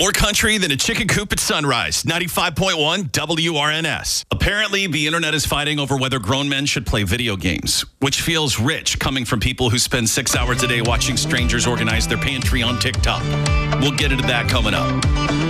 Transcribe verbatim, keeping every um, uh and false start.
More country than a chicken coop at sunrise. ninety-five point one W R N S. Apparently, the internet is fighting over whether grown men should play video games, which feels rich coming from people who spend six hours a day watching strangers organize their pantry on TikTok. We'll get into that coming up.